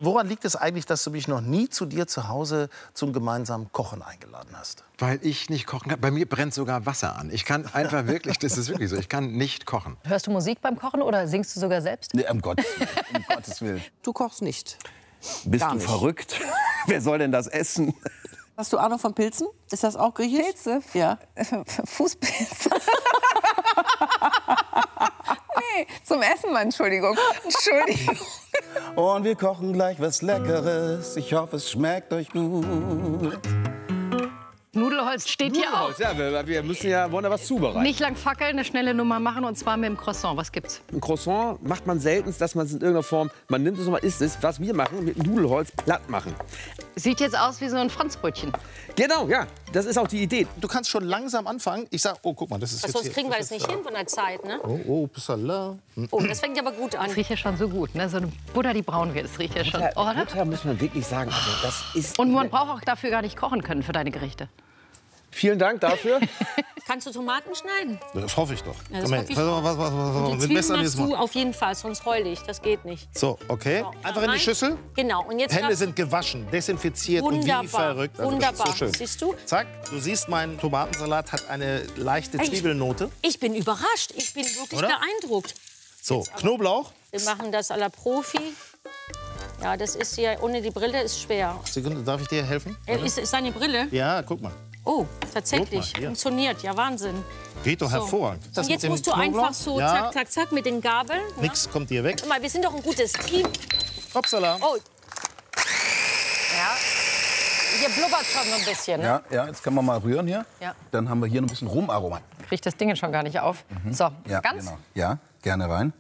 Woran liegt es eigentlich, dass du mich noch nie zu dir zu Hause zum gemeinsamen Kochen eingeladen hast? Weil ich nicht kochen kann. Bei mir brennt sogar Wasser an. Ich kann einfach wirklich, das ist wirklich so, ich kann nicht kochen. Hörst du Musik beim Kochen oder singst du sogar selbst? Nee, um Gottes Willen. Du kochst nicht. Bist Gar du nicht. verrückt? Wer soll denn das essen? Hast du Ahnung von Pilzen? Ist das auch griechisch? Pilze? Ja. Fußpilze. Nee, zum Essen, Mann, Entschuldigung. Entschuldigung. Und wir kochen gleich was Leckeres. Ich hoffe, es schmeckt euch gut. Nudelholz steht hier auch. Ja, wir müssen ja, wollen da was zubereiten. Nicht lang fackeln, eine schnelle Nummer machen und zwar mit dem Croissant. Was gibt's? Ein Croissant macht man selten, dass man es in irgendeiner Form, man nimmt es und man isst es. Was wir machen, mit Nudelholz platt machen. Sieht jetzt aus wie so ein Franzbrötchen. Genau, ja, das ist auch die Idee. Du kannst schon langsam anfangen. Ich sag, oh, guck mal, das ist jetzt Sonst hier. kriegen wir das nicht hin von der Zeit, ne? Oh, Pissala. Oh, das fängt aber gut an. Das riecht ja schon so gut, ne? So eine Butter, die braun wird, das riecht ja schon. Oder? Butter muss man wirklich sagen, also das ist... Und man braucht auch dafür gar nicht kochen können für deine Gerichte. Vielen Dank dafür. Kannst du Tomaten schneiden? Das hoffe ich doch. Ja, das Komm her, hoffe ich pass doch. mal, was, Die mit Zwiebeln Messer machst nächstes du Mal. auf jeden Fall, sonst heul ich. Das geht nicht. So, okay. So, Einfach in die rein. Schüssel. Genau. Und jetzt Hände darfst- sind gewaschen, desinfiziert und wie Wunderbar. verrückt. Also, das Wunderbar. ist so schön. Siehst du? Zack, du siehst, mein Tomatensalat hat eine leichte Ich- Zwiebelnote. Ich bin überrascht. Ich bin wirklich Oder? beeindruckt. So, Knoblauch. Wir machen das à la Profi. Ja, das ist ja, ohne die Brille ist schwer. Sekunde, darf ich dir helfen? Ist seine Brille? Ja, guck mal. Oh, tatsächlich. Guck mal, hier. Funktioniert. Ja, Wahnsinn. Geht doch So. hervorragend. Das Und jetzt mit dem musst du Knoblauch? einfach so Ja, zack, zack, zack mit den Gabeln. Ne? nix kommt dir weg. Guck mal, wir sind doch ein gutes Team. Hoppsala. Oh, Ja. Hier blubbert schon so ein bisschen. Ne? Ja, jetzt können wir mal rühren hier. Ja. Dann haben wir hier noch ein bisschen Rumaroma. Kriegt das Ding schon gar nicht auf. So, Ja, ganz. genau. Ja, gerne rein.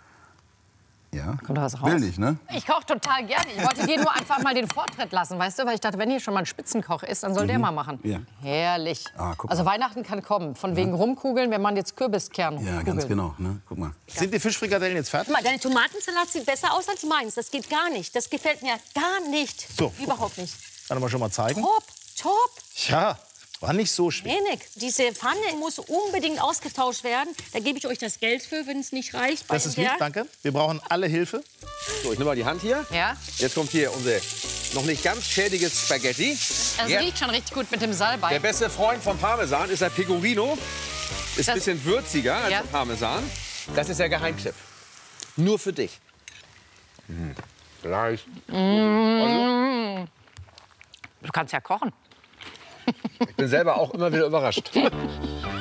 Ja. Kommt da was raus? Will nicht, ne? Ich koche total gerne. Ich wollte dir nur einfach mal den Vortritt lassen, weißt du? Weil ich dachte, wenn hier schon mal ein Spitzenkoch ist, dann soll der mal machen. Ja. Herrlich. Ah, guck Also mal. Weihnachten kann kommen. Von wegen rumkugeln, wenn man jetzt Kürbiskern Ja, ganz kugelt. genau. Ne? Guck mal. Sind die Fischfrikadellen jetzt fertig? guck mal, deine Tomatensalat sieht besser aus als meins. Das geht gar nicht. Das gefällt mir gar nicht. So. Überhaupt nicht. Kann ich mal schon mal zeigen? Top, top. Ja, war nicht so schwer. Wenig. Diese Pfanne muss unbedingt ausgetauscht werden. Da gebe ich euch das Geld für, wenn es nicht reicht. Das ist lieb, danke. Wir brauchen alle Hilfe. So, ich nehme mal die Hand hier. Ja? Jetzt kommt hier unser noch nicht ganz schädiges Spaghetti. Es Ja. riecht schon richtig gut mit dem Salbei. Der beste Freund vom Parmesan ist der Pecorino. Ist Das- ein bisschen würziger als Ja. der Parmesan. Das ist der Geheimtipp. Nur für dich. Gleich. Du kannst ja kochen. Ich bin selber auch immer wieder überrascht.